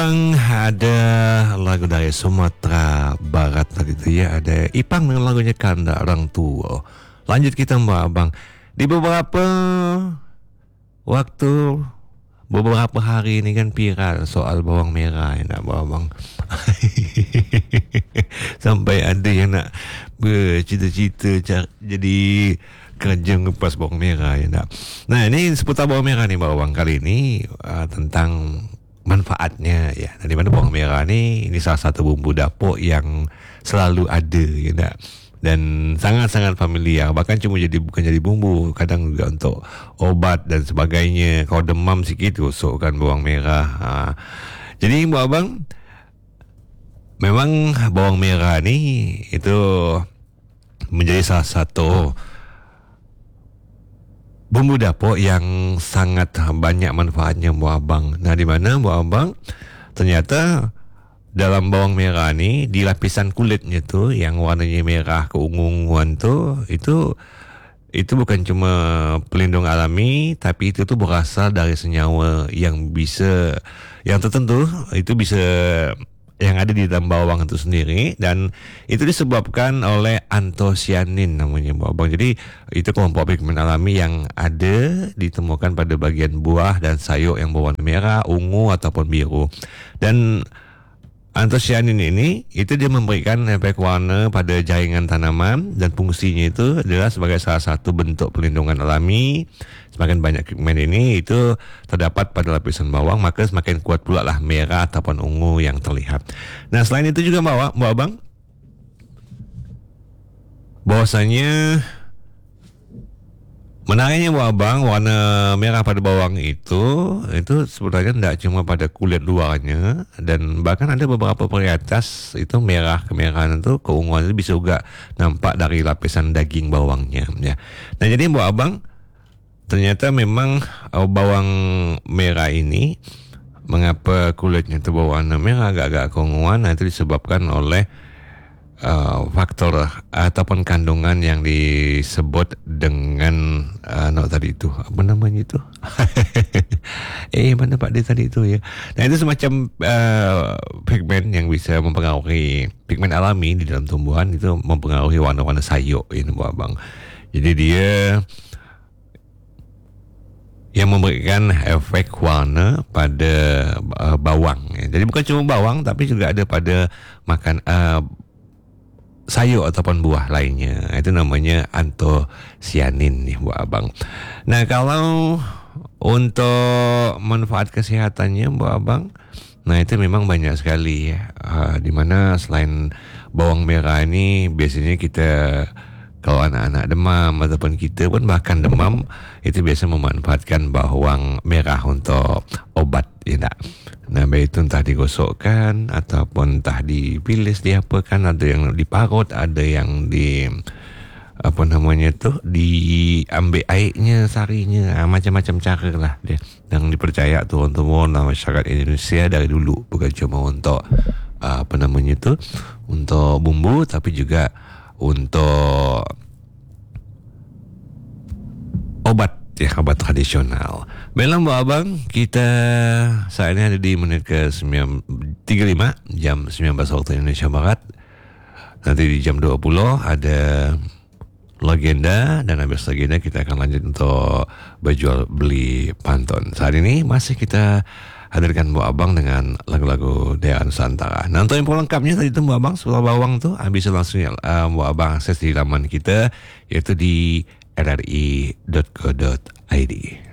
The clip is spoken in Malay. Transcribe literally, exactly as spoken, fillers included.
Ada lagu dari Sumatera Barat tadi tu ya, ada Ipang dengan lagunya Kanda Orang Tua. Lanjut kita Mbak Abang. Di beberapa waktu, beberapa hari ini kan viral soal bawang merah ya nak Mbak Abang. Sampai ada yang nak bercita-cita jadi kerja ngupas bawang merah ya nak. Nah ini seputar bawang merah ni Mbak Abang. Kali ini uh, tentang manfaatnya ya. Dari mana bawang merah ni, ini salah satu bumbu dapur yang selalu ada ya tak? Dan sangat-sangat familiar. Bahkan cuma jadi bukan jadi bumbu, kadang juga untuk obat dan sebagainya. Kalau demam sikit gosokkan bawang merah. Ha. Jadi Mbak Abang, memang bawang merah ni itu menjadi salah satu bumbu dapur yang sangat banyak manfaatnya Mbak Abang. Nah di mana Mbak Abang, ternyata dalam bawang merah ni, di lapisan kulitnya tu yang warnanya merah keungu-unguan tu, itu itu bukan cuma pelindung alami, tapi itu tu berasal dari senyawa yang bisa, yang tertentu itu bisa, yang ada di dalam bawang itu sendiri, dan itu disebabkan oleh antosianin namanya Mbak Abang. Jadi itu kelompok pigmen alami yang ada ditemukan pada bagian buah dan sayur yang berwarna merah, ungu ataupun biru. Dan antosianin ini itu dia memberikan efek warna pada jaringan tanaman, dan fungsinya itu adalah sebagai salah satu bentuk pelindungan alami. Semakin banyak pigmen ini itu terdapat pada lapisan bawang, maka semakin kuat pula lah merah ataupun ungu yang terlihat. Nah selain itu juga Mbak, Mbak Abang, bahwasanya menariknya Mbak Abang, warna merah pada bawang itu itu sebenarnya tidak cuma pada kulit luarnya, dan bahkan ada beberapa peri atas itu merah kemerahan itu, keunguan itu bisa juga nampak dari lapisan daging bawangnya ya. Nah jadi Mbak Abang, ternyata memang uh, bawang merah ini, mengapa kulitnya itu berwarna merah agak-agak keunguan, nah, itu disebabkan oleh uh, faktor ataupun kandungan yang disebut dengan uh, no, tadi itu apa namanya itu eh mana Pak dia tadi itu ya. Nah itu semacam uh, pigmen yang bisa mempengaruhi, pigmen alami di dalam tumbuhan itu mempengaruhi warna-warna sayur ini Mbak Abang. Jadi dia yang memberikan efek warna pada uh, bawang. Jadi bukan cuma bawang, tapi juga ada pada makan uh, sayur ataupun buah lainnya. Itu namanya antosianin nih Mbak Abang. Nah kalau untuk manfaat kesehatannya Mbak Abang, nah itu memang banyak sekali ya. Uh, di mana selain bawang merah ini, biasanya kita, kalau anak-anak demam ataupun kita pun bahkan demam, itu biasa memanfaatkan bawang merah untuk obat ya tak? Nah baik itu entah digosokkan ataupun entah dibilis, diapakan, ada yang diparut, ada yang di apa namanya tu diambil airnya, sarinya, macam-macam cara lah dia. Yang dipercaya turun-temurun masyarakat Indonesia dari dulu, bukan cuma untuk apa namanya tu untuk bumbu, tapi juga untuk obat ya, obat tradisional. Baiklah Mbak Abang, kita saat ini ada di menit ke sembilan tiga puluh lima, jam sembilan belas waktu Indonesia Barat. Nanti di jam dua puluh ada legenda, dan habis legenda kita akan lanjut untuk berjual beli pantun. Saat ini masih kita hadirkan Mbak Abang dengan lagu-lagu daerah Nusantara. Nah untuk info lengkapnya tadi itu Mbak Abang, soal bawang tu bisa langsung uh, Mbak Abang akses di laman kita, yaitu di r r i dot co dot i d.